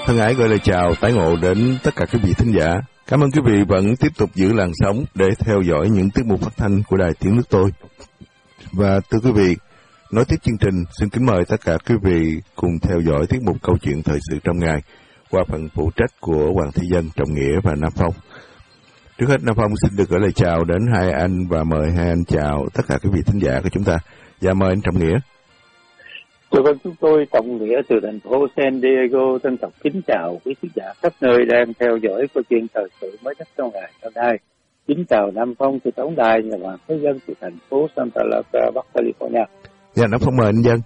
Thân ái gửi lời chào tái ngộ đến tất cả quý vị thính giả. Cảm ơn quý vị vẫn tiếp tục giữ làn sóng để theo dõi những tiết mục phát thanh của Đài Tiếng Nước Tôi. Và thưa quý vị, nối tiếp chương trình, xin kính mời tất cả quý vị cùng theo dõi tiết mục câu chuyện thời sự trong ngày qua phần phụ trách của Hoàng Thị Dân, Trọng Nghĩa và Nam Phong. Trước hết, Nam Phong xin được gửi lời chào đến hai anh và mời hai anh chào tất cả quý vị thính giả của chúng ta. Dạ, mời anh Trọng Nghĩa. Vâng, chúng tôi Trọng Nghĩa từ thành phố San Diego trân trọng kính chào quý khán giả khắp nơi đang theo dõi câu chuyện thời sự mới nhất trong ngày hôm nay. Kính chào Nam Phong từ tổng đài nhà Hoàng Thế Dân từ thành phố Santa Barbara, Bắc California. Dạ, Nam Phong mời anh Dân.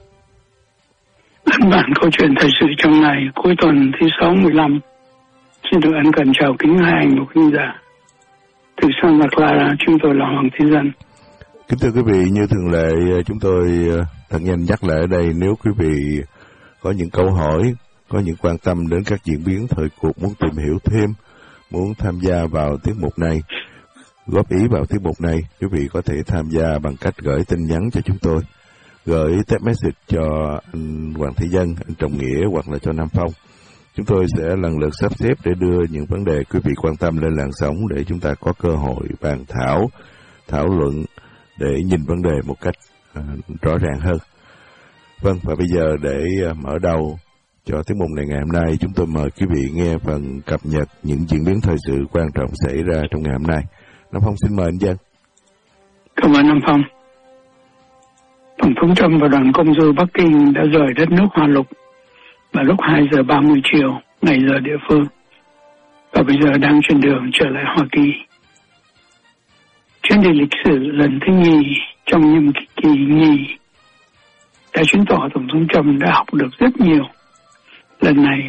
Bản câu chuyện thời sự trong ngày cuối tuần thứ 6/15. Xin được ân cần chào kính hai anh và khán giả. Từ Santa Clara, chúng tôi là Hoàng Thế Dân. Kính thưa quý vị, như thường lệ, chúng tôi thật nhanh nhắc lại ở đây, nếu quý vị có những câu hỏi, có những quan tâm đến các diễn biến thời cuộc, muốn tìm hiểu thêm, muốn tham gia vào tiết mục này, góp ý vào tiết mục này, quý vị có thể tham gia bằng cách gửi tin nhắn cho chúng tôi, gửi text message cho anh Hoàng Thị Dân, anh Trọng Nghĩa hoặc là cho Nam Phong. Chúng tôi sẽ lần lượt sắp xếp để đưa những vấn đề quý vị quan tâm lên làn sóng để chúng ta có cơ hội bàn thảo luận để nhìn vấn đề một cách rõ ràng hơn. Vâng, và bây giờ để mở đầu cho tiết mục này ngày hôm nay, chúng tôi mời quý vị nghe phần cập nhật những diễn biến thời sự quan trọng xảy ra trong ngày hôm nay. Nam Phong xin mời anh Dân. Cảm ơn Nam Phong. Tổng thống Trump và đoàn công du Bắc Kinh đã rời đất nước Hoa Lục vào lúc 2 giờ 30 chiều ngày giờ địa phương và bây giờ đang trên đường trở lại Hoa Kỳ. Chuyến đi lịch sử lần thứ nhì trong nhiệm kỳ nhì đã chứng tỏ Tổng thống Trump đã học được rất nhiều. Lần này,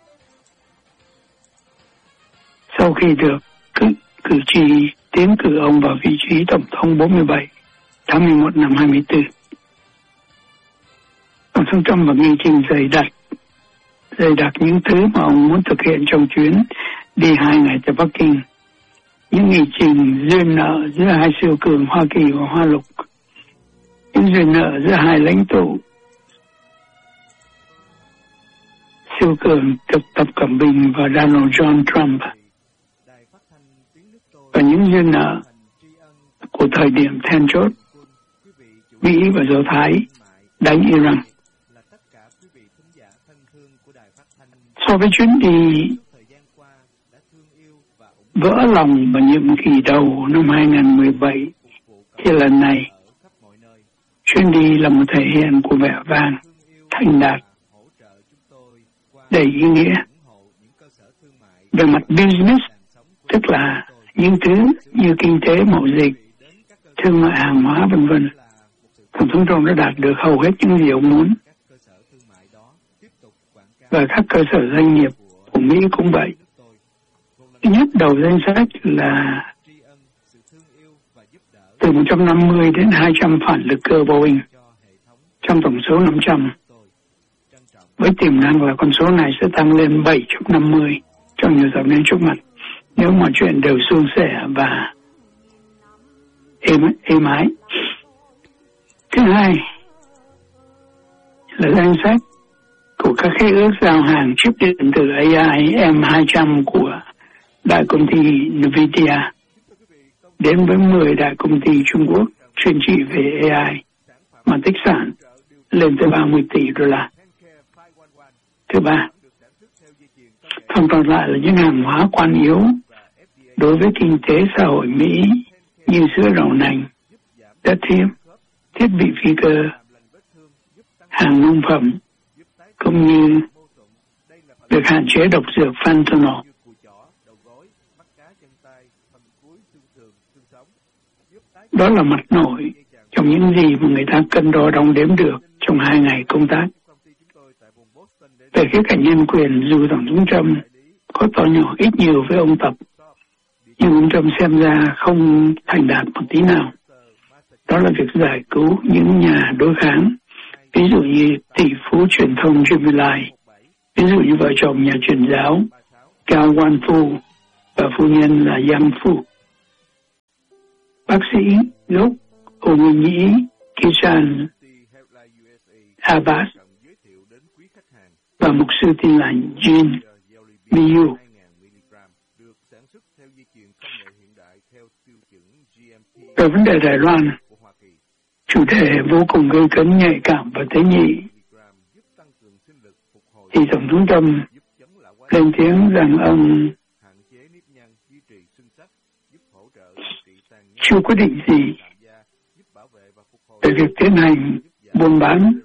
sau khi được cử tri tiến cử ông vào vị trí Tổng thống 47 tháng 11 năm 24, Tổng thống Trump và nghị trình dày đặc những thứ mà ông muốn thực hiện trong chuyến đi 2 ngày tới Bắc Kinh. Những nghị trình duyên nợ giữa hai siêu cường Hoa Kỳ và Hoa Lục, những duyên nợ giữa hai lãnh tụ siêu cường Tập Cận Bình và Donald John Trump, và những duyên nợ của thời điểm then chốt Mỹ và Do Thái đánh Iran. So với chuyến đi vỡ lòng vào nhiệm kỳ đầu năm 2017, thì lần này chuyến đi là một thể hiện của vẻ vang, thành đạt, đầy ý nghĩa. Về mặt business, tức là những thứ như kinh tế, mậu dịch, thương mại hàng hóa v.v., Tổng thống Trump đã đạt được hầu hết những gì ông muốn. Và các cơ sở doanh nghiệp của Mỹ cũng vậy. Thứ nhất, đầu danh sách là từ 150 đến 200 phản lực cơ Boeing trong tổng số 500, với tiềm năng là con số này sẽ tăng lên 750 trong nhiều thập niên trước mặt nếu mọi chuyện đều suôn sẻ và êm ái. Thứ hai là danh sách của các khế ước giao hàng chip điện tử AI M200 của đại công ty Nvidia đến với 10 đại công ty Trung Quốc chuyên trị về AI mà tích sản lên tới 30 tỷ đô la. Thứ ba, phần còn lại là những hàng hóa quan yếu đối với kinh tế xã hội Mỹ như sữa đậu nành, đất thiêm, thiết bị phi cơ, hàng nông phẩm, cũng như việc hạn chế độc dược fentanyl. Đó là mặt nổi trong những gì mà người ta cân đo đong đếm được trong 2 ngày công tác. Về khía cạnh nhân quyền, dù Tổng thống Trump có to nhỏ ít nhiều với ông Tập, nhưng ông Trump xem ra không thành đạt một tí nào. Đó là việc giải cứu những nhà đối kháng, ví dụ như tỷ phú truyền thông Jimmy Lai, ví dụ như vợ chồng nhà truyền giáo Cao Wan Phu và phu nhân là Yang Phu. Bác sĩ gốc Âu Nguyên Nhĩ Kishan Abbas và mục sư tin là Jean Miu. Về vấn đề Đài Loan, chủ đề vô cùng gây cấn, nhạy cảm và tế nhị, thì Tổng thống Trump lên tiếng rằng ông chưa quyết định gì về việc tiến hành buôn bán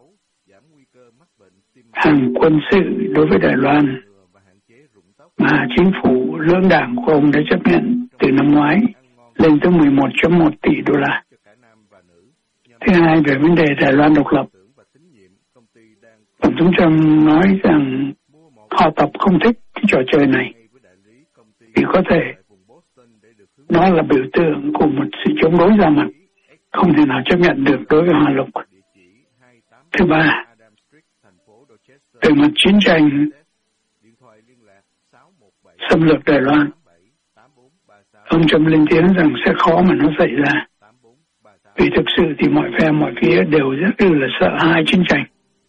hàng quân sự đối với Đài Loan mà chính phủ lưỡng đảng của ông đã chấp nhận từ năm ngoái lên tới 11.1 tỷ đô la. Thứ hai, về vấn đề Đài Loan độc lập, Tổng thống Trump nói rằng họ tập không thích cái trò chơi này vì có thể nó là biểu tượng của một sự chống đối ra mặt không thể nào chấp nhận được đối với Hoa Lục. Thứ ba, về mặt chiến tranh xâm lược Đài Loan, ông Trump lên tiếng rằng sẽ khó mà nó xảy ra vì thực sự thì mọi phe mọi phía đều rất là sợ hãi chiến tranh.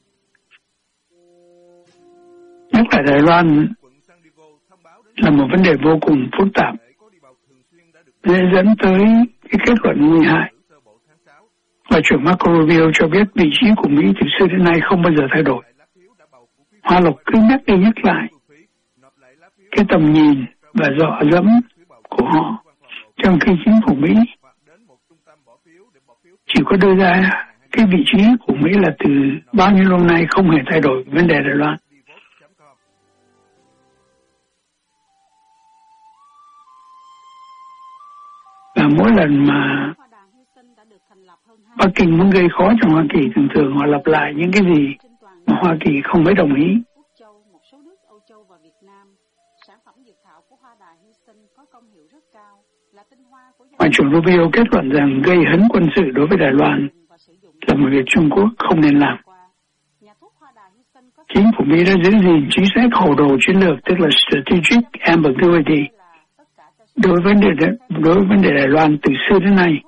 Nhắc lại Đài Loan là một vấn đề vô cùng phức tạp, dễ dẫn tới cái kết luận nguy hại. Ngoại trưởng Marco Rubio cho biết vị trí của Mỹ từ xưa đến nay không bao giờ thay đổi. Hoa Lục cứ nhắc đi nhắc lại cái tầm nhìn và dọa dẫm của họ, trong khi chính phủ Mỹ chỉ có đưa ra cái vị trí của Mỹ là từ bao nhiêu lâu nay không hề thay đổi vấn đề Đài Loan. Và mỗi lần mà Bắc Kinh muốn gây khó cho Hoa Kỳ, thường họ lặp lại những cái gì mà Hoa Kỳ không mấy đồng ý. Ngoại trưởng Rubio kết luận rằng gây hấn quân sự đối với Đài Loan là một việc Trung Quốc không nên làm. Chính phủ Mỹ đã giữ gìn chính sách hồ đồ chiến lược, tức là Strategic Ambiguity, đối với vấn đề Đài Loan từ xưa đến nay.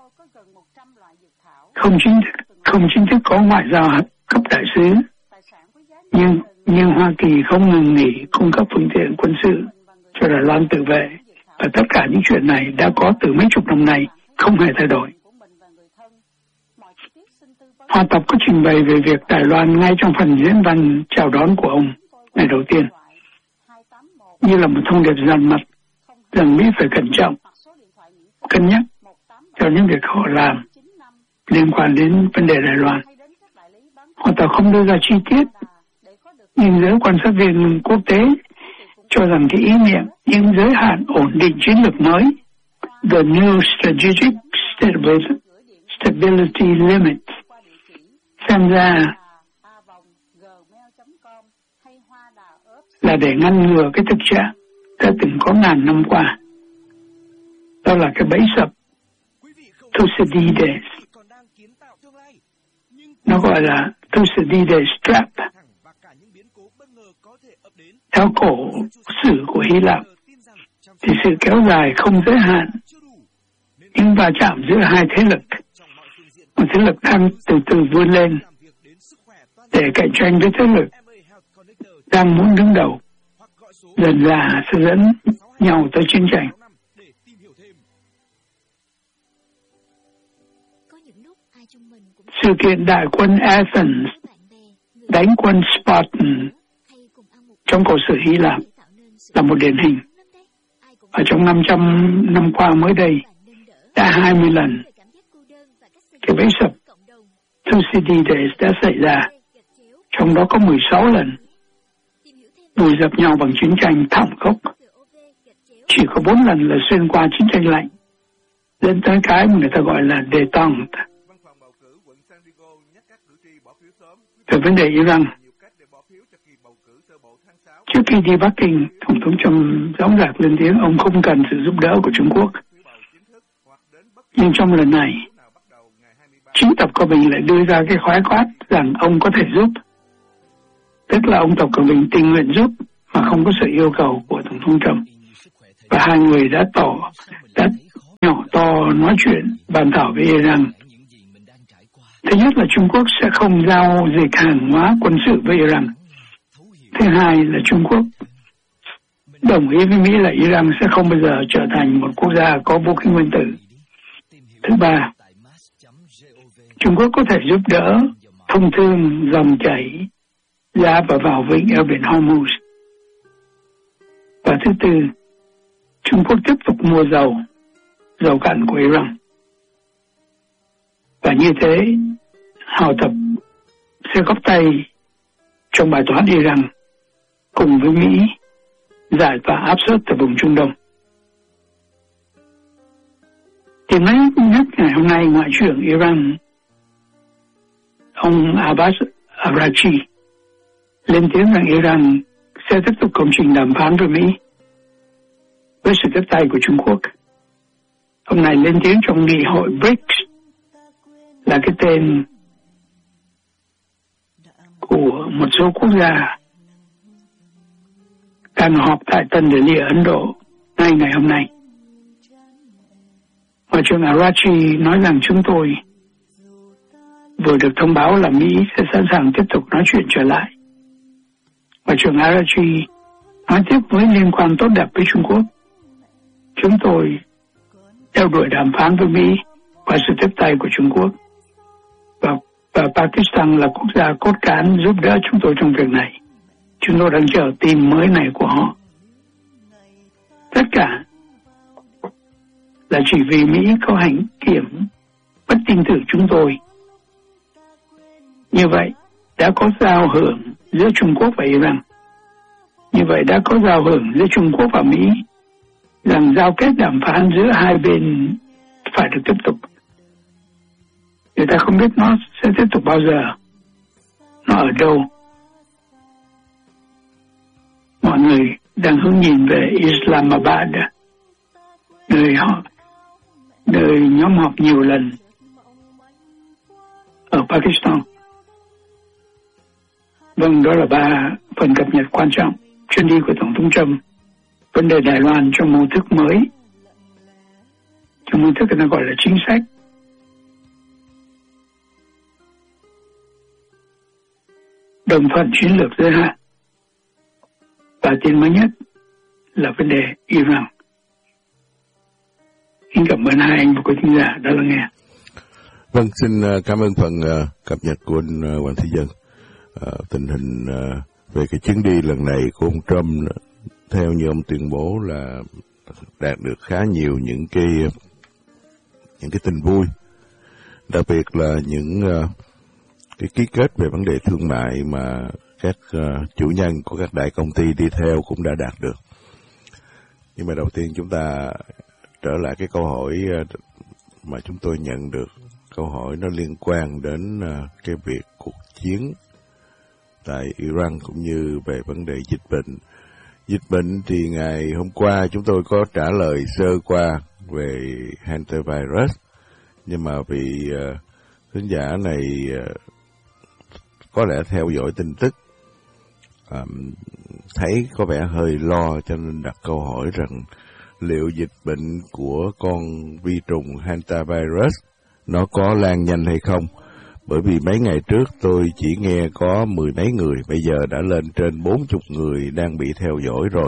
Không chính thức có ngoại giao cấp đại sứ, nhưng Hoa Kỳ không ngừng nghỉ cung cấp phương tiện quân sự cho Đài Loan tự vệ, và tất cả những chuyện này đã có từ mấy chục năm nay, không hề thay đổi. Hoa Tập có trình bày về việc Đài Loan ngay trong phần diễn văn chào đón của ông ngày đầu tiên, như là một thông điệp dằn mặt rằng Mỹ phải cẩn trọng, cân nhắc cho những việc họ làm liên quan đến vấn đề Đài Loan. Hoa Tập không đưa ra chi tiết, nhưng giới quan sát viên quốc tế cho rằng cái ý niệm những giới hạn ổn định chiến lược mới, the new strategic stability limit, xem ra là để ngăn ngừa cái thực trạng đã từng có ngàn năm qua. Đó là cái bẫy sập Thucydides. Nó gọi là Thucydides trap. Theo cổ sử của Hy Lạp, thì sự kéo dài không giới hạn nhưng va chạm giữa hai thế lực. Một thế lực đang từ từ vươn lên để cạnh tranh với thế lực đang muốn đứng đầu, dần dà sẽ dẫn nhau tới chiến tranh. Sự kiện đại quân Athens đánh quân Spartan trong cổ sử Hy Lạp là một điển hình. Ở trong 500 năm qua mới đây, đã 20 lần cái bẫy sập Thucydides đã xảy ra, trong đó có 16 lần vùi dập nhau bằng chiến tranh thảm khốc. Chỉ có 4 lần là xuyên qua chiến tranh lạnh, dẫn tới cái mà người ta gọi là détente. Về vấn đề Iran, trước khi đi Bắc Kinh, Tổng thống Trump dõng dạc lên tiếng ông không cần sự giúp đỡ của Trung Quốc. Nhưng trong lần này, chính Tập Cận Bình lại đưa ra cái khái quát rằng ông có thể giúp. Tức là ông Tập Cận Bình tình nguyện giúp mà không có sự yêu cầu của Tổng thống Trump. Và hai người đã nhỏ to nói chuyện bàn thảo với Iran Thứ nhất là Trung Quốc sẽ không giao dịch hàng hóa quân sự với Iran. Thứ hai là Trung Quốc đồng ý với Mỹ là Iran sẽ không bao giờ trở thành một quốc gia có vũ khí nguyên tử. Thứ ba, Trung Quốc có thể giúp đỡ thông thương dòng chảy ra và vào vịnh eo biển Hormuz. Và thứ tư, Trung Quốc tiếp tục mua dầu cặn của Iran. Và như thế, họ tập sẽ góp tay trong bài toán Iran cùng với Mỹ giải tỏa áp suất từ vùng Trung Đông. Thì mấy nhất ngày hôm nay, Ngoại trưởng Iran ông Abbas Araghchi lên tiếng rằng Iran sẽ tiếp tục công trình đàm phán với Mỹ với sự tiếp tay của Trung Quốc. Ông này lên tiếng trong nghị hội BRICS, là cái tên của một số quốc gia đang họp tại Tân Delhi ở Ấn Độ ngay ngày hôm nay. Ngoại trưởng Araghchi nói rằng chúng tôi vừa được thông báo là Mỹ sẽ sẵn sàng tiếp tục nói chuyện trở lại. Ngoại trưởng Araghchi nói tiếp với liên quan tốt đẹp với Trung Quốc. Chúng tôi theo đuổi đàm phán với Mỹ qua sự tiếp tay của Trung Quốc. Và Pakistan là quốc gia cốt cán giúp đỡ chúng tôi trong việc này. Chúng tôi đang chờ tin mới này của họ. Tất cả là chỉ vì Mỹ có hành kiểm bất tin tưởng chúng tôi. Như vậy, đã có giao hưởng giữa Trung Quốc và Iran. Như vậy, đã có giao hưởng giữa Trung Quốc và Mỹ rằng giao kết đàm phán giữa hai bên phải được tiếp tục. Người ta không biết nó sẽ tiếp tục bao giờ, nó ở đâu. Mọi người đang hướng nhìn về Islamabad, nơi nhóm họp nhiều lần ở Pakistan. Vâng, đó là 3 phần cập nhật quan trọng chuyến đi của Tổng thống Trump, vấn đề Đài Loan trong mô thức mới, trong mô thức người ta gọi là chính sách. Đồng thuận chiến lược giới hạn. Và tin mới nhất là vấn đề Iran. Xin cảm ơn hai anh và quý thính giả đã lắng nghe. Vâng, xin cảm ơn phần cập nhật của anh Hoàng Thế Dân. Tình hình về cái chuyến đi lần này của ông Trump, theo như ông tuyên bố là đạt được khá nhiều những cái tin vui, đặc biệt là những cái ký kết về vấn đề thương mại mà các chủ nhân của các đại công ty đi theo cũng đã đạt được. Nhưng mà đầu tiên chúng ta trở lại cái câu hỏi mà chúng tôi nhận được. Câu hỏi nó liên quan đến cái việc cuộc chiến tại Iran cũng như về vấn đề dịch bệnh. Dịch bệnh thì ngày hôm qua chúng tôi có trả lời sơ qua về hantavirus, nhưng mà vì thính giả này có lẽ theo dõi tin tức thấy có vẻ hơi lo, cho nên đặt câu hỏi rằng liệu dịch bệnh của con vi trùng hantavirus nó có lan nhanh hay không? Bởi vì mấy ngày trước tôi chỉ nghe có 10 mấy người, bây giờ đã lên trên 40 người đang bị theo dõi rồi.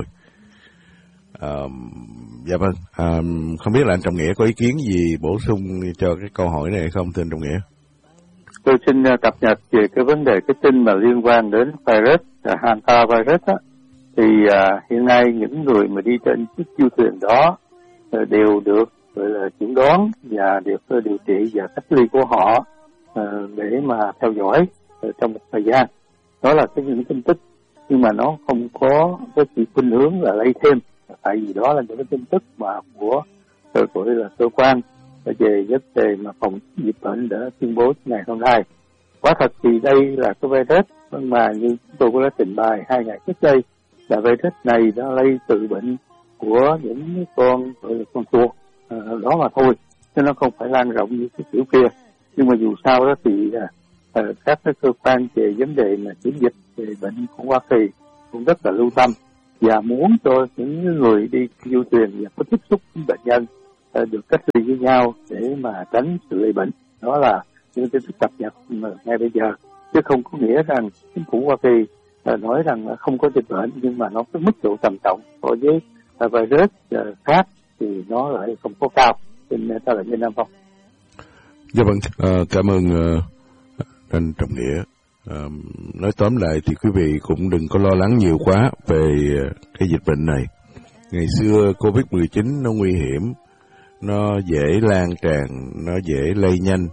Dạ vâng, không biết là anh Trọng Nghĩa có ý kiến gì bổ sung cho cái câu hỏi này không, thưa anh Trọng Nghĩa? Tôi xin cập nhật về cái vấn đề cái tin mà liên quan đến virus, hantavirus á. Thì hiện nay những người mà đi trên chiếc du thuyền đó đều được gọi là chẩn đoán và được điều trị và cách ly của họ để mà theo dõi trong một thời gian. Đó là những tin tức, nhưng mà nó không có cái sự khuynh hướng là lây thêm, tại vì đó là những cái tin tức mà của gọi là cơ quan về vấn đề mà phòng dịch bệnh đã tuyên bố ngày hôm nay. Quả thật thì đây là cái virus mà như tôi cũng đã trình bày 2 ngày trước đây, là virus này nó lây từ bệnh của những con gọi là con chuột đó mà thôi, chứ nó không phải lan rộng như cái kiểu kia. Nhưng mà dù sao đó thì các cái cơ quan về vấn đề mà kiểm dịch về bệnh của Hoa Kỳ cũng rất là lưu tâm và muốn cho những người đi du thuyền và có tiếp xúc với bệnh nhân được cách ly với nhau để mà tránh sự lây bệnh. Đó là những tin tức cập nhật ngay bây giờ, chứ không có nghĩa rằng chính phủ Hoa Kỳ nói rằng không có dịch bệnh, nhưng mà nó cái mức độ trầm trọng so với virus khác thì nó lại không có cao trên ta là như Nam Phong. Dạ vâng, cảm ơn anh Trọng Nghĩa. Nói tóm lại thì quý vị cũng đừng có lo lắng nhiều quá về cái dịch bệnh này. Ngày xưa Covid-19 nó nguy hiểm, nó dễ lan tràn, nó dễ lây nhanh.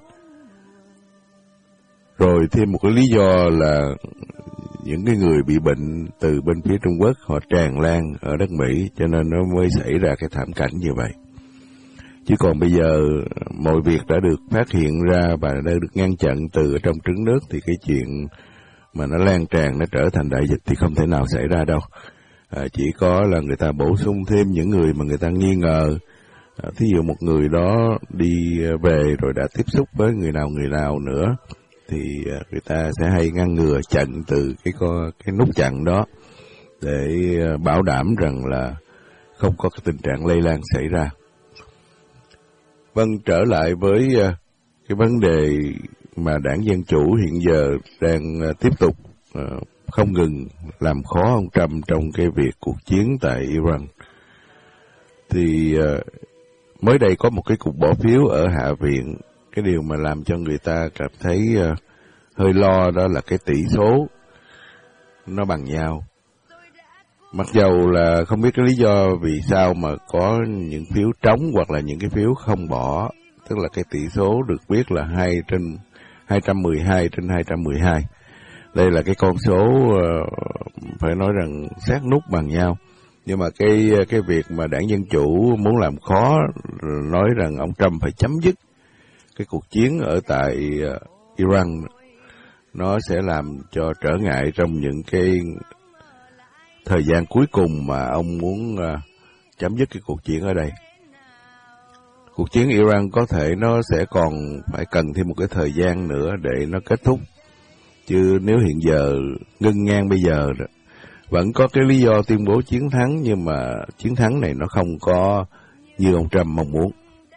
Rồi thêm một cái lý do là những cái người bị bệnh từ bên phía Trung Quốc họ tràn lan ở đất Mỹ, cho nên nó mới xảy ra cái thảm cảnh như vậy. Chứ còn bây giờ mọi việc đã được phát hiện ra và đã được ngăn chặn từ trong trứng nước thì cái chuyện mà nó lan tràn, nó trở thành đại dịch thì không thể nào xảy ra đâu. Chỉ có là người ta bổ sung thêm những người mà người ta nghi ngờ. Thí dụ một người đó đi về rồi đã tiếp xúc với người nào nữa thì người ta sẽ hay ngăn ngừa chặn từ cái nút chặn đó để bảo đảm rằng là không có cái tình trạng lây lan xảy ra. Vâng, trở lại với cái vấn đề mà Đảng Dân Chủ hiện giờ đang tiếp tục không ngừng làm khó ông Trump trong cái việc cuộc chiến tại Iran. Thì mới đây có một cái cuộc bỏ phiếu ở Hạ viện. Cái điều mà làm cho người ta cảm thấy hơi lo đó là cái tỷ số nó bằng nhau. Mặc dầu là không biết cái lý do vì sao mà có những phiếu trống hoặc là những cái phiếu không bỏ, tức là cái tỷ số được biết là 212 trên 212. Đây là cái con số phải nói rằng sát nút bằng nhau. Nhưng mà cái việc mà Đảng Dân Chủ muốn làm khó, nói rằng ông Trump phải chấm dứt cái cuộc chiến ở tại Iran, nó sẽ làm cho trở ngại trong những cái thời gian cuối cùng mà ông muốn chấm dứt cái cuộc chiến ở đây. Cuộc chiến Iran có thể nó sẽ còn phải cần thêm một cái thời gian nữa để nó kết thúc. Chứ nếu hiện giờ ngưng ngang bây giờ vẫn có cái lý do tuyên bố chiến thắng, nhưng mà chiến thắng này nó không có như ông Trump mong muốn.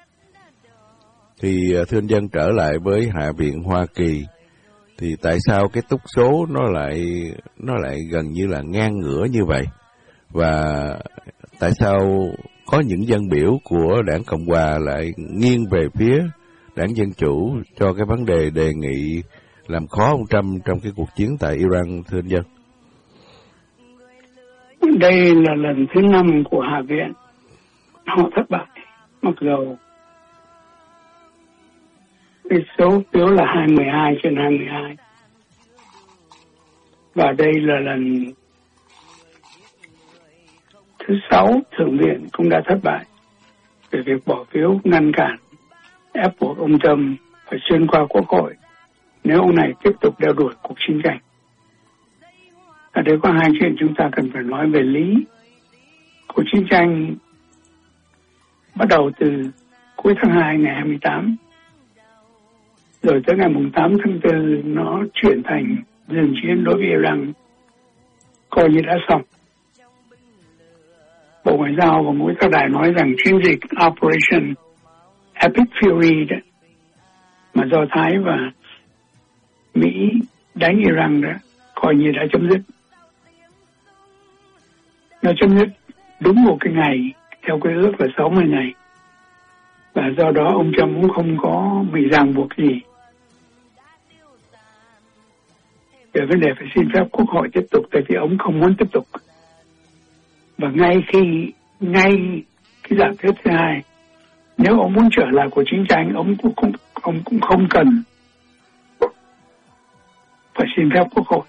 Thì thưa anh Dân, trở lại với Hạ viện Hoa Kỳ, thì tại sao cái túc số nó lại gần như là ngang ngửa như vậy? Và tại sao có những dân biểu của Đảng Cộng Hòa lại nghiêng về phía Đảng Dân Chủ cho cái vấn đề đề nghị làm khó ông Trump trong cái cuộc chiến tại Iran, thưa anh Dân? Đây là lần thứ 5 của Hạ viện họ thất bại, mặc dù cái số phiếu là 212 trên 212. Và đây là lần thứ 6 Thượng viện cũng đã thất bại về việc bỏ phiếu ngăn cản ép buộc ông Trump phải xuyên qua Quốc hội nếu ông này tiếp tục đeo đuổi cuộc chiến tranh. Ở đây có hai chuyện chúng ta cần phải nói về lý. Cuộc chiến tranh bắt đầu từ cuối tháng 2 ngày 28, rồi tới ngày 8 tháng 4 nó chuyển thành dừng chiến đối với Iran, coi như đã xong. Bộ Ngoại giao và mỗi các đài nói rằng chiến dịch Operation Epic Fury đó, mà Do Thái và Mỹ đánh Iran đó, coi như đã chấm dứt. Nó chấm dứt đúng một cái ngày, theo cái ước là 60 ngày. Và do đó ông Trump cũng không có bị ràng buộc gì về vấn đề phải xin phép Quốc hội tiếp tục, tại vì ông không muốn tiếp tục. Và ngay cái giả thuyết thứ hai, nếu ông muốn trở lại cuộc chiến tranh, ông cũng không cần phải xin phép Quốc hội.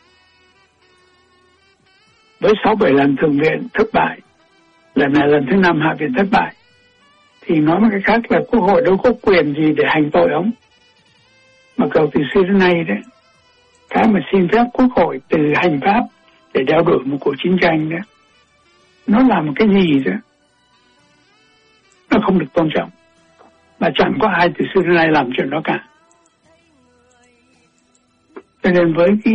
Với 6-7 lần Thượng viện thất bại, lần này lần thứ 5 Hạ viện thất bại, thì nói một cái khác là Quốc hội đâu có quyền gì để hành tội ông. Mặc dù từ xưa đến nay đấy, cái mà xin phép Quốc hội từ hành pháp để đeo đuổi một cuộc chiến tranh đó, nó là một cái gì đó, nó không được tôn trọng. Mà chẳng có ai từ xưa đến nay làm chuyện đó cả. Cho nên với cái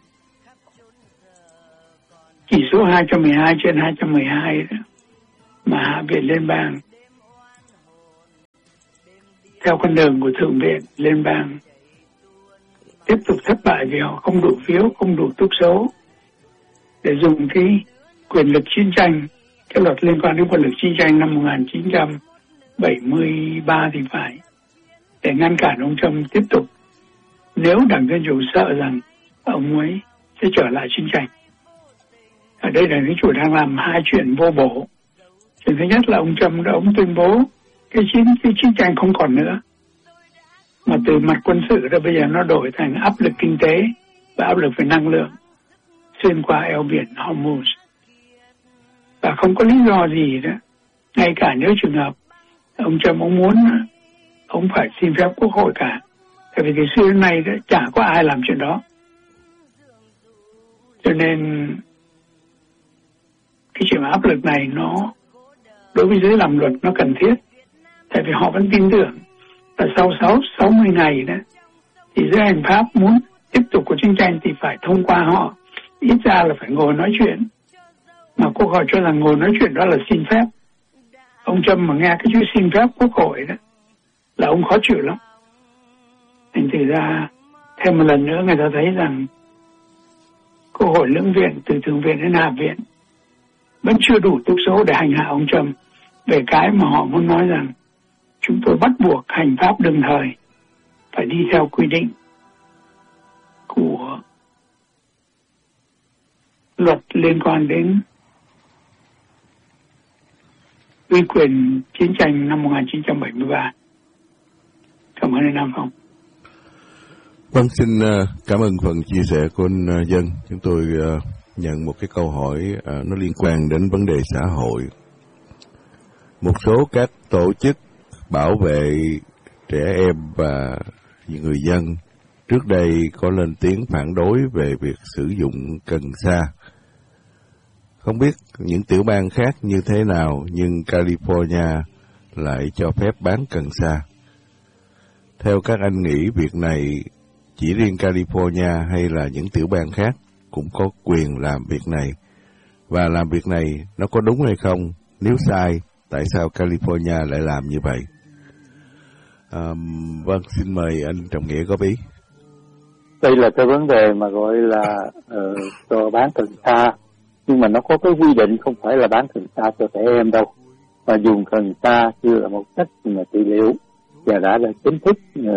chỉ số 212 trên 212 đó, mà Hạ viện Liên bang theo con đường của Thượng viện Liên bang tiếp tục thất bại vì họ không đủ phiếu, không đủ túc số để dùng cái quyền lực chiến tranh, cái luật liên quan đến quyền lực chiến tranh năm 1973 thì phải, để ngăn cản ông Trump tiếp tục nếu Đảng Dân Chủ sợ rằng ông ấy sẽ trở lại chiến tranh. Ở đây Đảng Dân Chủ đang làm hai chuyện vô bổ. Chuyện thứ nhất là ông Trump đã tuyên bố cái chiến tranh không còn nữa, mà từ mặt quân sự ra bây giờ nó đổi thành áp lực kinh tế và áp lực về năng lượng xuyên qua eo biển Hormuz. Và không có lý do gì đó, ngay cả nếu trường hợp ông Trump ông muốn, ông phải xin phép Quốc hội cả. Tại vì từ xưa đến nay đó, chả có ai làm chuyện đó. Cho nên cái chuyện áp lực này nó đối với giới làm luật nó cần thiết. Tại vì họ vẫn tin tưởng là sau 60 ngày đó thì giới hành pháp muốn tiếp tục cuộc chiến tranh thì phải thông qua họ, ít ra là phải ngồi nói chuyện. Mà Quốc hội cho rằng ngồi nói chuyện đó là xin phép. Ông Trump mà nghe cái chữ xin phép Quốc hội đó là ông khó chịu lắm. Thành thử ra thêm một lần nữa người ta thấy rằng Quốc hội lưỡng viện từ Thượng viện đến Hạ viện vẫn chưa đủ túc số để hành hạ ông Trump về cái mà họ muốn nói rằng chúng tôi bắt buộc hành pháp đương thời phải đi theo quy định của luật liên quan đến uy quyền chiến tranh năm 1973. Cảm ơn anh Nam Phong. Vâng, xin cảm ơn phần chia sẻ của anh Dân. Chúng tôi nhận một cái câu hỏi nó liên quan đến vấn đề xã hội. Một số các tổ chức bảo vệ trẻ em và người dân trước đây có lên tiếng phản đối về việc sử dụng cần sa. Không biết những tiểu bang khác như thế nào, nhưng California lại cho phép bán cần sa. Theo các anh nghĩ việc này chỉ riêng California hay là những tiểu bang khác cũng có quyền làm việc này? Và làm việc này nó có đúng hay không? Nếu sai, tại sao California lại làm như vậy? Vâng, xin mời anh Trọng Nghĩa góp ý. Đây là cái vấn đề mà gọi là cho bán cần sa, nhưng mà nó có cái quy định không phải là bán cần sa cho trẻ em đâu, mà dùng cần sa như là một cách trị liệu và đã là chính thức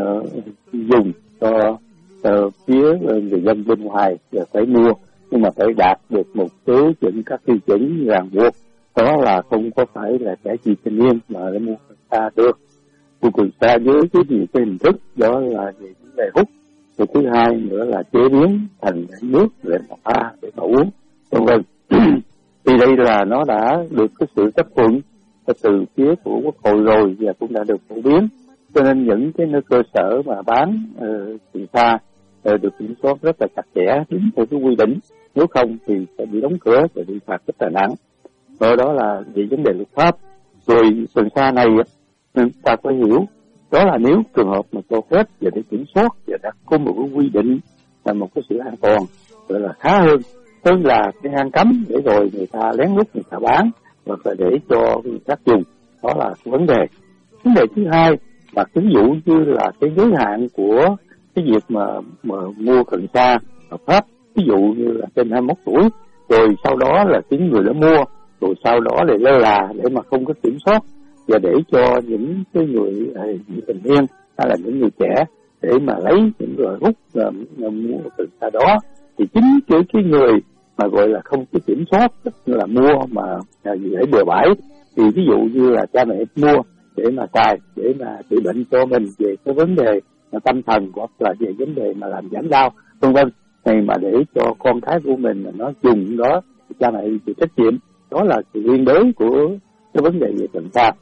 dùng cho phía người dân bên ngoài và phải mua, nhưng mà phải đạt được một số các tiêu chuẩn ràng buộc, đó là không có phải là trẻ vị thành niên mà để mua cần sa được. Mua cần sa với cái gì cái hình thức đó là về vấn đề hút, rồi thứ hai nữa là chế biến thành nước để mà pha để mà uống, vân vân. Thì đây là nó đã được cái sự chấp thuận từ phía của Quốc hội rồi và cũng đã được phổ biến, cho nên những cái nơi cơ sở mà bán cần sa được kiểm soát rất là chặt chẽ đúng theo cái quy định, nếu không thì sẽ bị đóng cửa và bị phạt rất là nặng. Đó là về vấn đề luật pháp. Rồi cần sa này ta phải hiểu đó là nếu trường hợp mà cho phép và để kiểm soát và đã có một cái quy định là một cái sự an toàn gọi là khá hơn là cái ngăn cấm để rồi người ta lén lút người ta bán hoặc là để cho người khác dùng. Đó là cái vấn đề. Vấn đề thứ hai là ví dụ như là cái giới hạn của cái việc mà mua cần sa hợp pháp, ví dụ như là trên 21 tuổi, rồi sau đó là chính người đã mua, rồi sau đó lại lơ là để mà không có kiểm soát và để cho những cái người thành niên hay là những người trẻ để mà lấy những loại hút mua cần sa đó, thì chính cái người mà gọi là không có kiểm soát, tức là mua mà để bừa bãi, thì ví dụ như là cha mẹ mua để mà xài để mà trị bệnh cho mình về cái vấn đề tâm thần hoặc là về vấn đề mà làm giảm đau vân vân, này mà để cho con cái của mình là nó dùng đó, cha mẹ chịu trách nhiệm. Đó là sự liên đới của cái vấn đề về cần sa.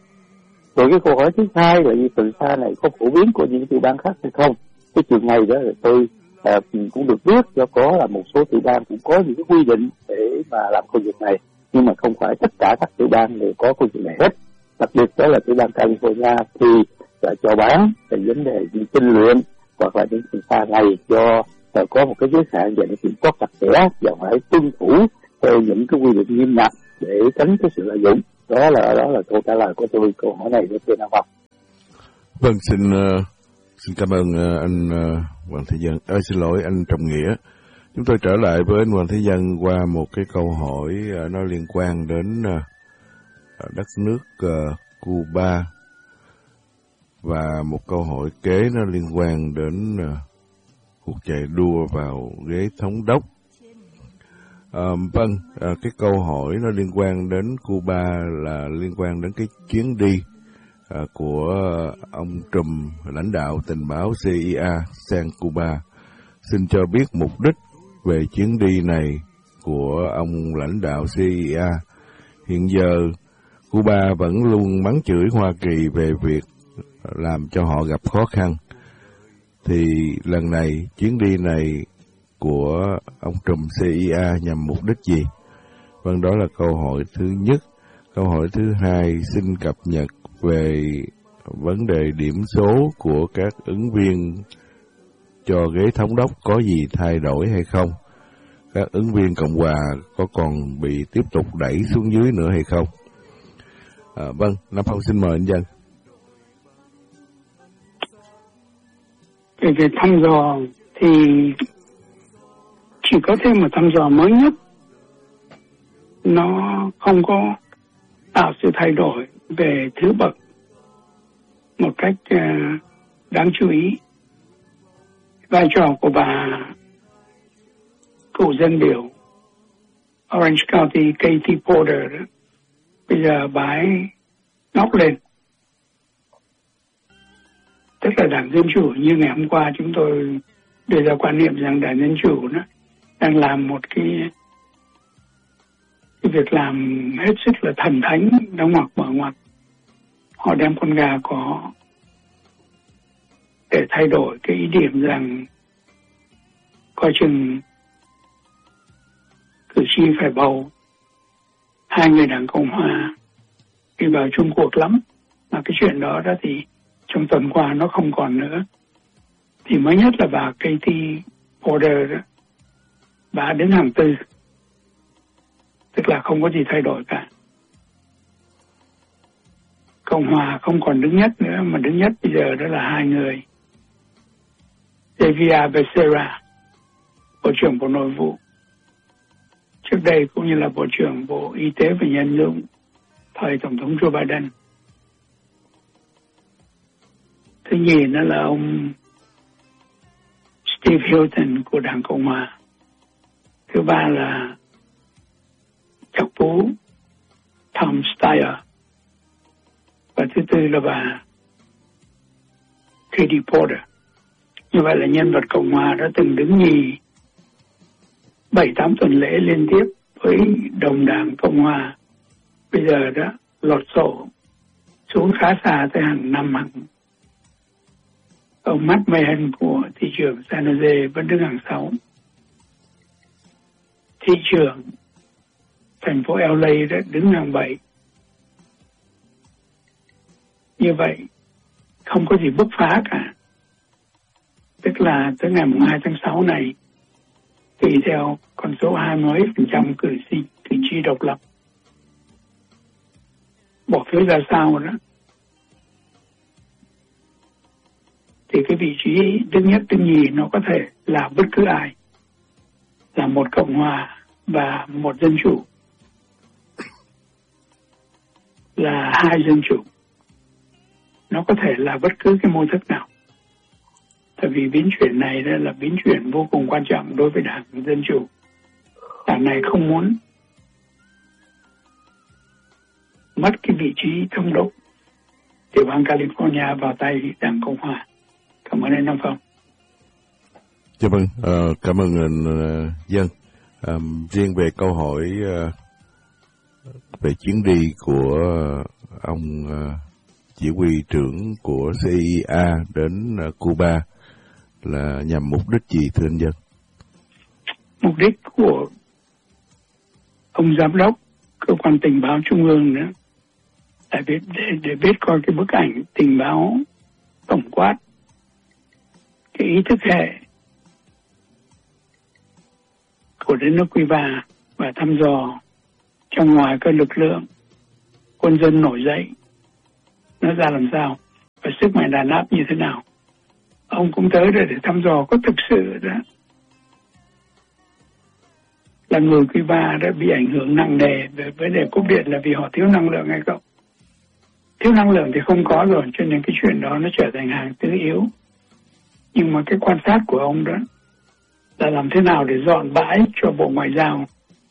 Rồi cái câu hỏi thứ hai là vì cần sa này có phổ biến của những tiểu bang khác hay không? Cái trường này đó là tôi cũng được biết do có là một số tiểu bang cũng có những cái quy định để mà làm công việc này, nhưng mà không phải tất cả các tiểu bang đều có công việc này hết. Đặc biệt đó là tiểu bang California thì là cho bán về vấn đề như tinh luyện hoặc là những cần sa này do có một cái giới hạn về kiểm soát chặt chẽ và phải tuân thủ theo những cái quy định nghiêm ngặt để tránh cái sự lợi dụng. Đó là câu trả lời của tôi câu hỏi này của thưa Nam Phong. Vâng, xin cảm ơn anh Hoàng Thế Dân. Xin lỗi anh Trọng Nghĩa. Chúng tôi trở lại với anh Hoàng Thế Dân qua một cái câu hỏi nó liên quan đến đất nước Cuba, và một câu hỏi kế nó liên quan đến cuộc chạy đua vào ghế thống đốc. Cái câu hỏi nó liên quan đến Cuba là liên quan đến cái chuyến đi của ông trùm lãnh đạo tình báo CIA sang Cuba. Xin cho biết mục đích về chuyến đi này của ông lãnh đạo CIA. Hiện giờ Cuba vẫn luôn mắng chửi Hoa Kỳ về việc làm cho họ gặp khó khăn. Thì lần này, chuyến đi này của ông trùm CIA nhằm mục đích gì? Vâng, đó là câu hỏi thứ nhất. Câu hỏi thứ hai, xin cập nhật về vấn đề điểm số của các ứng viên cho ghế thống đốc có gì thay đổi hay không? Các ứng viên Cộng hòa có còn bị tiếp tục đẩy xuống dưới nữa hay không? Vâng, Nam Phong xin mời anh Dân. Về thăm dò thì chỉ có thêm một thăm dò mới nhất, nó không có tạo sự thay đổi về thứ bậc một cách đáng chú ý. Vai trò của bà cựu dân biểu Orange County Katie Porter đó, bây giờ bà ấy ngóc lên. Tức là Đảng Dân Chủ, như ngày hôm qua chúng tôi đưa ra quan niệm rằng Đảng Dân Chủ nó đang làm một cái việc làm hết sức là thần thánh, đóng ngoặc mở ngoặc. Họ đem con gà có để thay đổi cái ý điểm rằng coi chừng cử tri phải bầu hai người Đảng Cộng Hòa đi vào chung cuộc lắm. Mà cái chuyện đó thì trong tuần qua nó không còn nữa. Thì mới nhất là bà Katie Porter đó, bà đến hàng tư, tức là không có gì thay đổi cả. Cộng hòa không còn đứng nhất nữa, mà đứng nhất bây giờ đó là hai người. Xavier Becerra, Bộ trưởng Bộ Nội vụ, trước đây cũng như là Bộ trưởng Bộ Y tế và Nhân dụng thời Tổng thống Joe Biden. Thứ nhì đó là ông Steve Hilton của Đảng Cộng hòa. Thứ ba là chọc phú Tom Steyer. Và thứ tư là bà Katie Porter. Như vậy là nhân vật Cộng hòa đã từng đứng nhì 7-8 tuần lễ liên tiếp với đồng đảng Cộng hòa. Bây giờ đã lọt sổ xuống khá xa tới hàng 5 hàng. Ông Matt Mahan của thị trường San Jose vẫn đứng hàng 6. Thị trường thành phố LA đã đứng hàng 7. Như vậy không có gì bứt phá cả. Tức là tới ngày 2 tháng 6 này, tùy theo con số 20% cử tri độc lập bỏ phiếu ra sao đó, thì cái vị trí đứng nhất đứng nhì nó có thể là bất cứ ai, là một Cộng hòa và một Dân Chủ, là hai Dân Chủ. Nó có thể là bất cứ cái mô thức nào. Tại vì biến chuyển này đó là biến chuyển vô cùng quan trọng đối với Đảng Dân Chủ. Đảng này không muốn mất cái vị trí thống đốc tiểu bang California vào tay Đảng Cộng hòa. Cảm ơn anh Nam Phong. Dạ vâng, cảm ơn anh Dân. Riêng về câu hỏi về chuyến đi của ông chỉ huy trưởng của CIA đến Cuba là nhằm mục đích gì thưa anh Dân? Mục đích của ông giám đốc cơ quan tình báo trung ương nữa là để biết coi cái bức ảnh tình báo tổng quát, cái ý thức hệ của đất nước Cuba và thăm dò trong ngoài các lực lượng quân dân nổi dậy nó ra làm sao. và sức mạnh đàn áp như thế nào. Ông cũng tới đây để thăm dò có thực sự đó là người Cuba đã bị ảnh hưởng nặng nề về vấn đề cúp điện là vì họ thiếu năng lượng hay không. Thiếu năng lượng thì không có rồi, cho nên cái chuyện đó nó trở thành hàng thứ yếu. Nhưng mà cái quan sát của ông đó là làm thế nào để dọn bãi cho Bộ Ngoại giao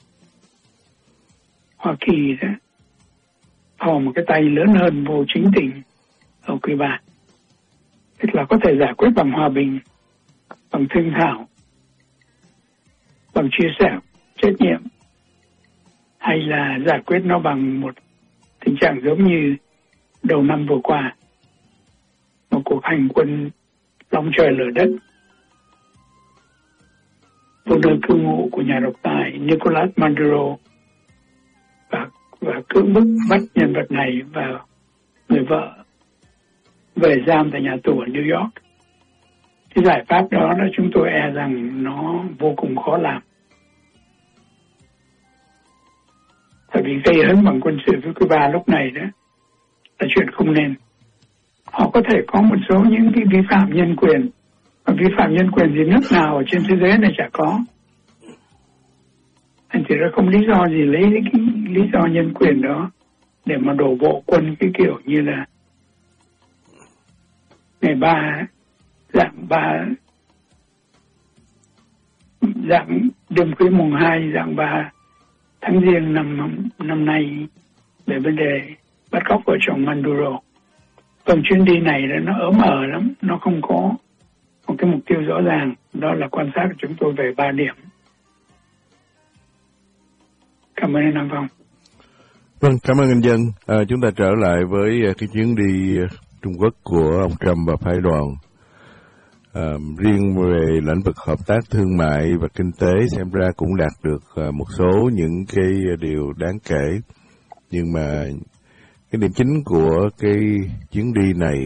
Hoa Kỳ đó thò một cái tay lớn hơn vô chính tình ở Cuba. Tức là có thể giải quyết bằng hòa bình, bằng thương thảo, bằng chia sẻ trách nhiệm, hay là giải quyết nó bằng một tình trạng giống như đầu năm vừa qua, một cuộc hành quân long trời lở đất vô nơi cư ngụ của nhà độc tài Nicolas Maduro và cưỡng bức bắt nhân vật này và người vợ về giam tại nhà tù ở New York. Cái giải pháp đó chúng tôi e rằng nó vô cùng khó làm. Tại vì gây hấn bằng quân sự với Cuba lúc này đó là chuyện không nên. Họ có thể có một số những cái vi phạm nhân quyền, và vi phạm nhân quyền gì nước nào ở trên thế giới này chả có. Thành thì ra không lý do gì lấy cái lý do nhân quyền đó để mà đổ bộ quân cái kiểu như là ngày 3 dạng đêm khuya mùng 2 dạng 3 tháng Giêng năm nay về vấn đề bắt cóc vợ chồng Maduro. Còn chuyến đi này nó ấm ở lắm, nó không có một cái mục tiêu rõ ràng. Đó là quan sát của chúng tôi về 3 điểm. Cảm ơn anh Nam Phong. Vâng, cảm ơn anh Dân. Chúng ta trở lại với cái chuyến đi Trung Quốc của ông Trump và phái đoàn. Riêng về lĩnh vực hợp tác thương mại và kinh tế xem ra cũng đạt được một số những cái điều đáng kể. Nhưng mà cái điểm chính của cái chuyến đi này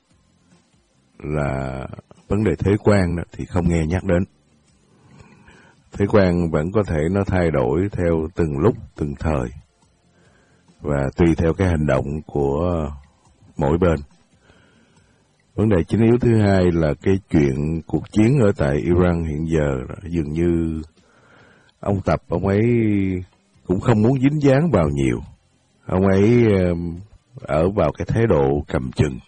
là vấn đề thuế quan đó thì không nghe nhắc đến. Thuế quan vẫn có thể nó thay đổi theo từng lúc, từng thời và tùy theo cái hành động của mỗi bên. Vấn đề chính yếu thứ hai là cái chuyện cuộc chiến ở tại Iran hiện giờ dường như ông Tập, ông ấy cũng không muốn dính dáng vào nhiều. Ông ấy ở vào cái thái độ cầm chừng.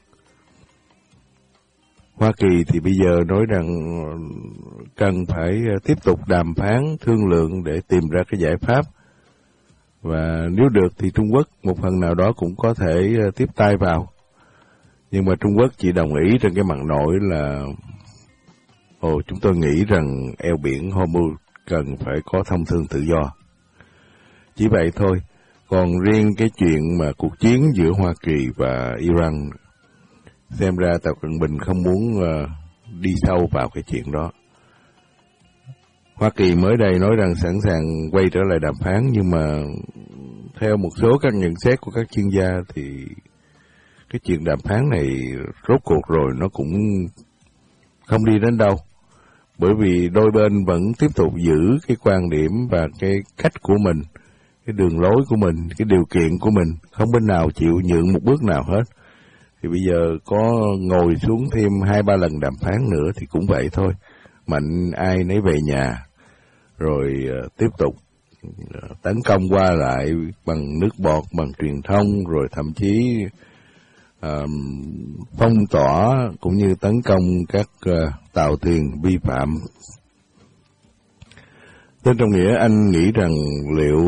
Hoa Kỳ thì bây giờ nói rằng cần phải tiếp tục đàm phán, thương lượng để tìm ra cái giải pháp. Và nếu được thì Trung Quốc một phần nào đó cũng có thể tiếp tay vào. Nhưng mà Trung Quốc chỉ đồng ý trên cái mặt nội là chúng tôi nghĩ rằng eo biển Hormuz cần phải có thông thương tự do. Chỉ vậy thôi. Còn riêng cái chuyện mà cuộc chiến giữa Hoa Kỳ và Iran, xem ra Tập Cận Bình không muốn đi sâu vào cái chuyện đó. Hoa Kỳ mới đây nói rằng sẵn sàng quay trở lại đàm phán, nhưng mà theo một số các nhận xét của các chuyên gia thì cái chuyện đàm phán này rốt cuộc rồi nó cũng không đi đến đâu. Bởi vì đôi bên vẫn tiếp tục giữ cái quan điểm và cái cách của mình, cái đường lối của mình, cái điều kiện của mình, không bên nào chịu nhượng một bước nào hết. Thì bây giờ có ngồi xuống thêm 2-3 lần đàm phán nữa thì cũng vậy thôi. Mạnh ai nấy về nhà, rồi tiếp tục tấn công qua lại bằng nước bọt, bằng truyền thông, rồi thậm chí phong tỏa cũng như tấn công các tàu thuyền vi phạm. Tên trong nghĩa, anh nghĩ rằng liệu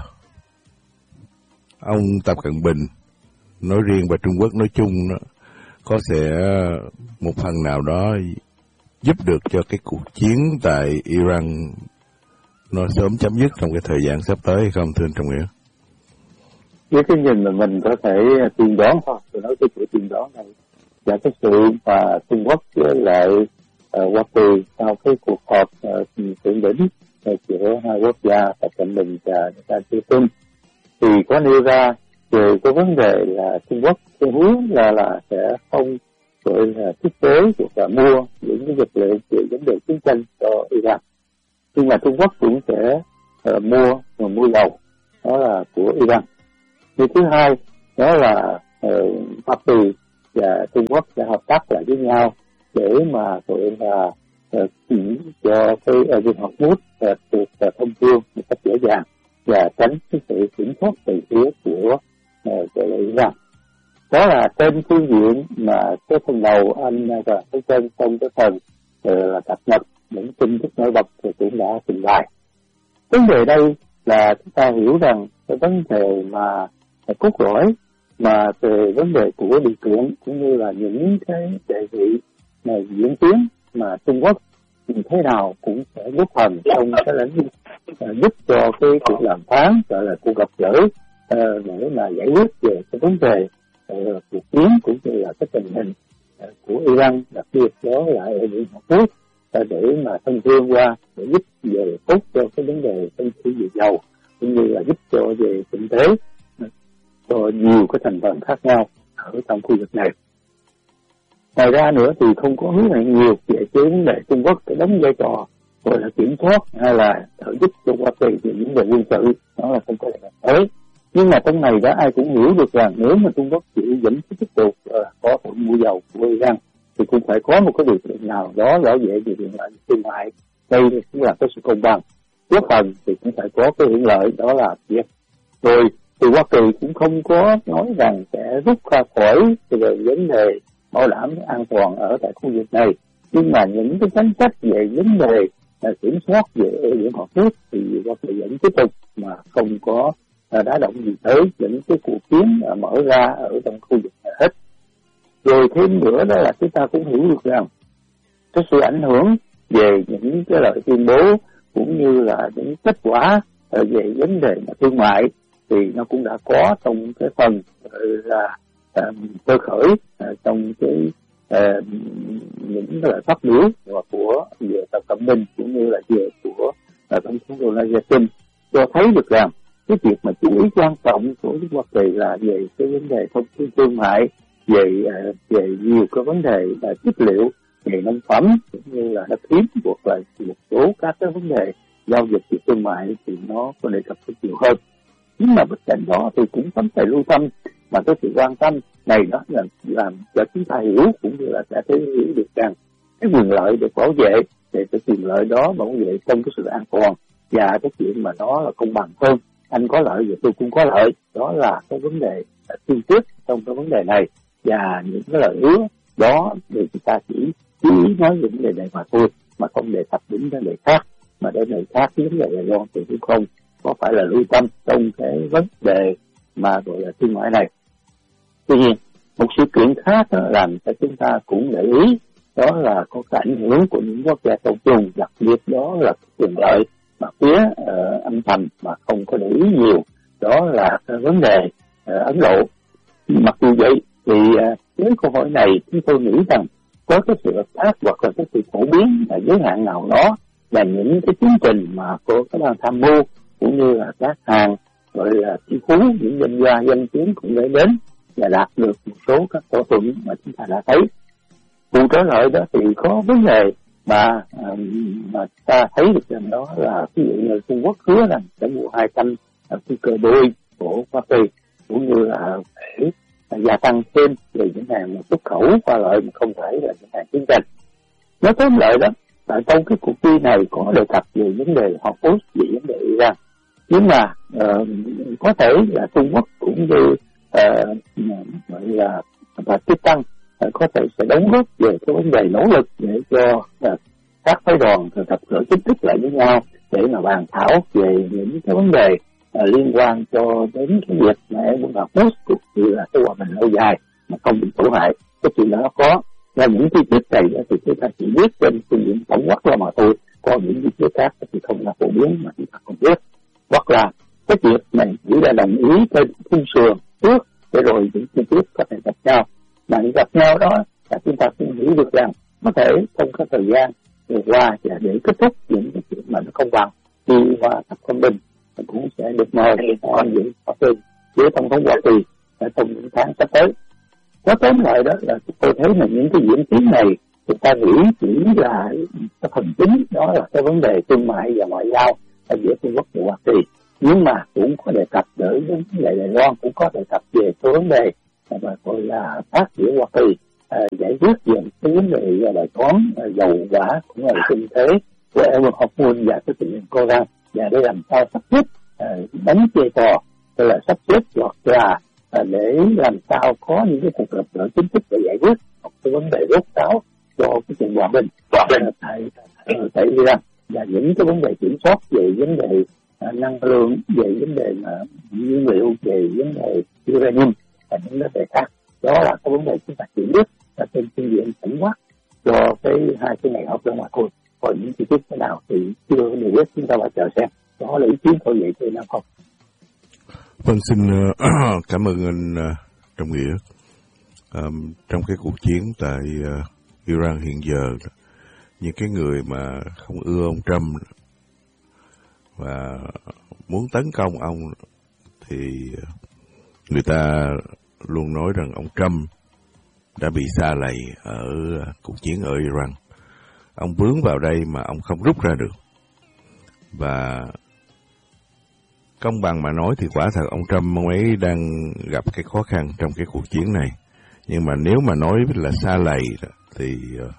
ông Tập Cận Bình nói riêng và Trung Quốc nói chung đó, có sẽ một phần nào đó giúp được cho cái cuộc chiến tại Iran nó sớm chấm dứt trong cái thời gian sắp tới hay không, thưa anh Trọng Nghĩa? Với cái nhìn mà mình có thể tiên đoán thôi, tôi nói cái sự tiên đoán này là cái sự mà Trung Quốc với lại Hoa Kỳ sau cái cuộc họp thượng đỉnh giữa hai quốc gia Tập Cận Bình và Đảng Triều Tiên thì có nêu ra về cái vấn đề là Trung Quốc cái hướng là sẽ không gọi là thiết kế hoặc là mua những cái vật liệu về vấn đề chiến tranh cho Iran, nhưng mà Trung Quốc cũng sẽ mua dầu, đó là của Iran. Điều thứ hai đó là Hoa Kỳ và Trung Quốc sẽ hợp tác lại với nhau để mà gọi là chỉ cho cái Liên Hợp Quốc được thông thương một cách dễ dàng và tránh cái sự kiểm soát từ phía của gọi là Iran. Đó là trên phương diện mà cái phần đầu anh và cái trên trong cái phần là cập nhật những tin tức nổi bật thì cũng đã trình bày. Vấn đề đây là chúng ta hiểu rằng cái vấn đề mà cốt lõi mà về vấn đề của điều kiện cũng như là những cái đề nghị mà diễn tiến mà Trung Quốc thế nào cũng sẽ góp phần trong cái lĩnh vực giúp cho cái cuộc đàm phán gọi là cuộc gặp gỡ để mà giải quyết về cái vấn đề cuộc chiến cũng như là cái tình hình của Iran, đặc biệt đó là ở Liên Hợp Quốc để mà thông thương qua để giúp về tốt cho cái vấn đề phân phối về dầu cũng như là giúp cho về kinh tế cho nhiều cái thành phần khác nhau ở trong khu vực này. Ngoài ra nữa thì không có hướng này nhiều về cái vấn đề Trung Quốc cái đóng vai trò gọi là kiểm soát hay là giúp cho Hoa Kỳ về những vấn đề quân sự, đó là không có đề cập tới. Nhưng mà trong này đó ai cũng hiểu được rằng nếu mà Trung Quốc chịu vẫn tiếp tục có tội mua dầu của Iran thì cũng phải có một cái điều kiện nào đó bảo vệ về quyền lợi thương mại. Đây cũng là cái sự công bằng. Góp phần thì cũng phải có cái hưởng lợi, đó là việc. Rồi thì Hoa Kỳ cũng không có nói rằng sẽ rút ra khỏi về vấn đề bảo đảm an toàn ở tại khu vực này, nhưng mà những cái chính sách về vấn đề kiểm soát về Liên Hợp Quốc thì Hoa Kỳ vẫn tiếp tục mà không có đá động gì tới những cái cuộc chiến mở ra ở trong khu vực này hết. Rồi thêm nữa đó là chúng ta cũng hiểu được rằng cái sự ảnh hưởng về những cái lời tuyên bố cũng như là những kết quả về vấn đề mà thương mại thì nó cũng đã có trong cái phần là cơ khởi trong cái những cái lời phát biểu của về Tập Cận Bình cũng như là về của tổng thống Donald Trump cho thấy được rằng cái việc mà chú ý quan trọng của nước Hoa Kỳ là về cái vấn đề thông tin thương mại, về nhiều cái vấn đề là chất liệu về nông phẩm cũng như là đất hiếm hoặc là một số các cái vấn đề giao dịch về thương mại thì nó có đề cập rất nhiều hơn. Nhưng mà bên cạnh đó thì cũng phải lưu tâm mà cái sự quan tâm này đó là làm cho chúng ta hiểu cũng như là sẽ thấy hiểu được rằng cái quyền lợi được bảo vệ để cái quyền lợi đó bảo vệ trong cái sự an toàn và cái chuyện mà nó là công bằng hơn. Anh có lợi và tôi cũng có lợi, đó là cái vấn đề tiên quyết trong cái vấn đề này, và những cái lời hứa đó thì chúng ta chỉ chú ý nói về vấn đề này mà thôi, mà không đề cập đến vấn đề khác, mà để người khác cái vấn đề Đài Loan thì cũng không có phải là lưu tâm trong cái vấn đề mà gọi là thương mại này. Tuy nhiên một sự kiện khác đó làm cho chúng ta cũng để ý, đó là có cái ảnh hưởng của những quốc gia trong chung, đặc biệt đó là quyền lợi mà phía âm thầm mà không có để ý nhiều, đó là cái vấn đề Ấn Độ. Mặc dù vậy thì với câu hỏi này chúng tôi nghĩ rằng có cái sự hợp tác hoặc là cái sự phổ biến ở giới hạn nào đó là những cái tiến trình mà của các ban tham mưu cũng như là các hàng gọi là tỷ phú, những doanh gia danh tiếng cũng để đến và đạt được một số các thỏa thuận mà chúng ta đã thấy. Cụ trở lại đó thì có vấn đề mà ta thấy được rằng đó là ví dụ như Trung Quốc hứa rằng sẽ mua 200 phi cơ Boeing của Hoa Kỳ cũng như là để gia tăng thêm về những hàng xuất khẩu qua lợi mà không phải là những hàng chiến tranh. Nói tóm lại đó, tại trong cái cuộc thi này có đề cập về vấn đề Hoa Quốc, về vấn đề Iran, nhưng mà có thể là Trung Quốc cũng như gọi là Pakistan có thể sẽ đóng góp về cái vấn đề nỗ lực để cho các phái đoàn tập hợp chính thức lại với nhau để mà bàn thảo về những cái vấn đề liên quan cho đến cái việc mà Liên Hợp Quốc cũng như là cái hòa bình lâu dài mà không bị tổn hại. Cái chuyện đó có, và những chi tiết này thì chúng ta chỉ biết trên phương diện tổng quát là mà thôi, còn những chi tiết khác thì không là phổ biến mà chúng ta không biết. Hoặc là cái việc này chỉ là đồng ý trên khung sườn trước để rồi những chi tiết có thể gặp nhau, mà gặp nhau đó là chúng ta cũng hiểu được rằng có thể trong cái thời gian vừa qua và để kết thúc những cái chuyện mà nó không bằng khi mà Tập Cận Bình cũng sẽ được mời để tham dự Hoa Kỳ với tổng thống Hoa Kỳ trong những tháng sắp tới. Có tóm lại đó là tôi thấy là những cái diễn tiến này chúng ta nghĩ chỉ là cái phần chính, đó là cái vấn đề thương mại và ngoại giao giữa Trung Quốc và Hoa Kỳ, nhưng mà cũng có đề cập đến vấn đề Đài Loan, cũng có đề cập về cái vấn đề mà gọi là tác giữa Hoa Kỳ giải quyết về cái vấn đề bài toán dầu hỏa cũng là kinh tế của Aaron Hoffman và cái tình Koran, và để làm sao sắp xếp đánh vai trò tức là sắp xếp lọt là để làm sao có những cái cuộc gặp gỡ chính thức để giải quyết một cái vấn đề rốt ráo cho cái chuyện hòa bình tại Iran, và những cái vấn đề kiểm soát về vấn đề năng lượng, về vấn đề nhiên liệu, về vấn đề uranium và những vấn đề khác. Đó là cái vấn đề chúng ta chỉ biết là trên phương diện tổng quát cho cái hai cái ngày họp ra ngoài thôi. Còn những chi tiết thế nào thì chưa được biết, chúng ta phải chờ xem. Đó là ý kiến của vậy thôi nào không. Vâng, xin cảm ơn anh Trọng Nghĩa. Trong cái cuộc chiến tại Iran hiện giờ, những cái người mà không ưa ông Trump và muốn tấn công ông thì người ta luôn nói rằng ông Trump đã bị sa lầy ở cuộc chiến ở Iran. Ông vướng vào đây mà ông không rút ra được. Và công bằng mà nói thì quả thật ông Trump ông ấy đang gặp cái khó khăn trong cái cuộc chiến này. Nhưng mà nếu mà nói là sa lầy thì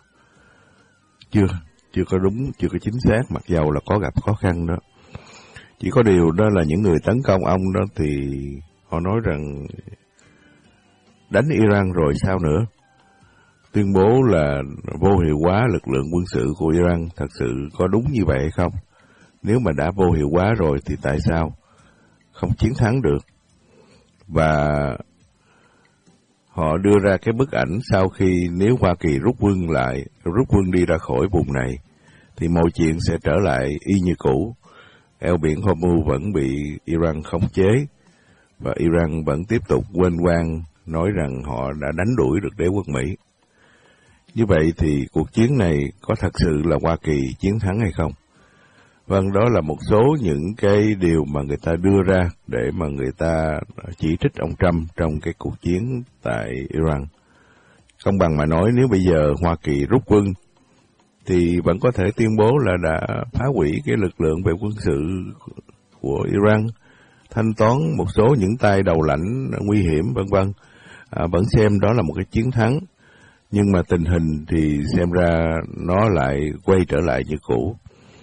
chưa có đúng, chưa có chính xác, mặc dầu là có gặp khó khăn đó. Chỉ có điều đó là những người tấn công ông đó thì họ nói rằng đánh Iran rồi sao nữa. Tuyên bố là vô hiệu hóa lực lượng quân sự của Iran thật sự có đúng như vậy hay không? Nếu mà đã vô hiệu hóa rồi thì tại sao không chiến thắng được? Và họ đưa ra cái bức ảnh sau khi nếu Hoa Kỳ rút quân đi ra khỏi vùng này thì mọi chuyện sẽ trở lại y như cũ. Eo biển Hormuz vẫn bị Iran khống chế và Iran vẫn tiếp tục quên quang nói rằng họ đã đánh đuổi được đế quốc Mỹ. Như vậy thì cuộc chiến này có thật sự là Hoa Kỳ chiến thắng hay không? Vâng, đó là một số những cái điều mà người ta đưa ra để mà người ta chỉ trích ông Trump trong cái cuộc chiến tại Iran. Công bằng mà nói, nếu bây giờ Hoa Kỳ rút quân thì vẫn có thể tuyên bố là đã phá hủy cái lực lượng về quân sự của Iran, thanh toán một số những tay đầu lãnh nguy hiểm vân vân, vẫn xem đó là một cái chiến thắng. Nhưng mà tình hình thì xem ra nó lại quay trở lại như cũ.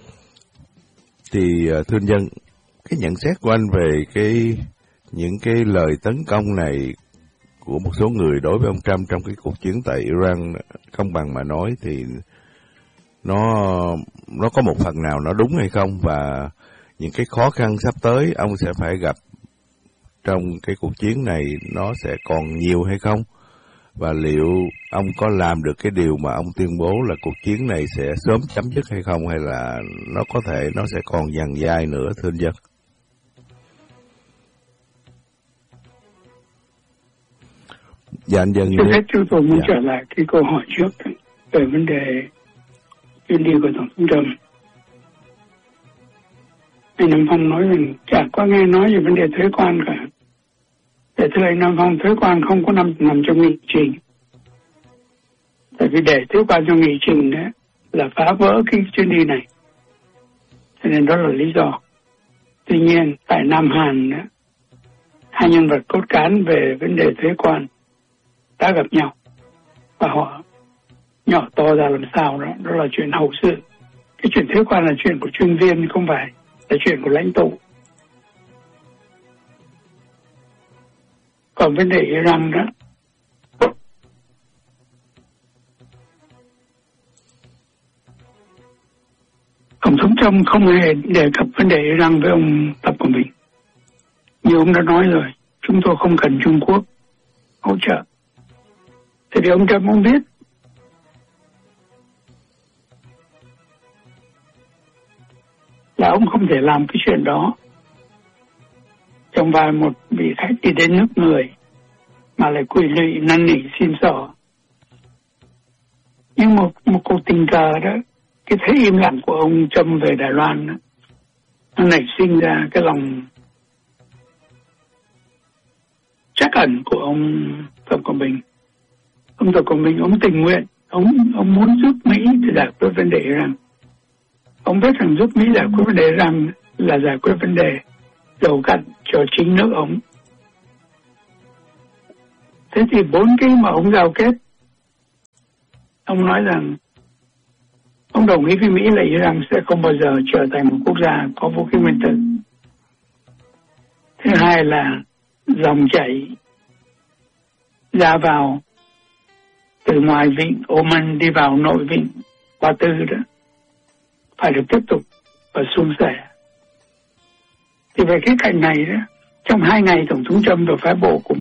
Thì thưa anh Dân, cái nhận xét của anh về những cái lời tấn công này của một số người đối với ông Trump trong cái cuộc chiến tại Iran, công bằng mà nói thì nó có một phần nào nó đúng hay không, và những cái khó khăn sắp tới ông sẽ phải gặp trong cái cuộc chiến này nó sẽ còn nhiều hay không, và liệu ông có làm được cái điều mà ông tuyên bố là cuộc chiến này sẽ sớm chấm dứt hay không, hay là nó có thể nó sẽ còn dằng dai nữa, thưa anh Dân? Dạ anh Dân. Trước hết chúng tôi muốn trở lại cái câu hỏi trước về vấn đề chuyến đi của Tổng thống Trump. Anh Nam Phong nói rằng chả có nghe nói về vấn đề thuế quan cả. Để thưa anh Nam Phong, thuế quan không có nằm trong nghị trình. Tại vì để thuế quan trong nghị trình đó là phá vỡ cái chuyến đi này. Cho nên đó là lý do. Tuy nhiên, tại Nam Hàn đó, hai nhân vật cốt cán về vấn đề thuế quan đã gặp nhau. Và họ nhỏ to ra làm sao đó là chuyện hậu sự. Cái chuyện thuế quan là chuyện của chuyên viên, không phải là chuyện của lãnh tụ. Còn vấn đề Iran đó, Tổng thống Trump không hề đề cập vấn đề Iran với ông Tập của mình. Như ông đã nói rồi, chúng tôi không cần Trung Quốc hỗ trợ. Thì vì ông Trump không biết. Là ông không thể làm cái chuyện đó trong vai một vị khách đi đến nước người mà lại quỳ lụy năn nỉ xin xỏ. Nhưng một cuộc tình cờ đó, cái thế im lặng của ông Trump về Đài Loan đó, nó nảy sinh ra cái lòng trắc ẩn của ông Tập Cận Bình. Ông Tập Cận Bình ông tình nguyện, ông muốn giúp Mỹ để giải quyết vấn đề Iran. Ông biết rằng giúp Mỹ giải quyết vấn đề Iran là giải quyết vấn đề dầu cặn cho chính nước ông. Thế thì 4 cái mà ông giao kết, ông nói rằng ông đồng ý với Mỹ là Iran sẽ không bao giờ trở thành một quốc gia có vũ khí nguyên tử. Thứ hai là dòng chảy ra vào từ ngoài vịnh Oman đi vào nội vịnh Ba Tư đó phải được tiếp tục và suôn sẻ. Thì về cái cạnh này đó, trong 2 ngày Tổng thống Trump và phái bộ của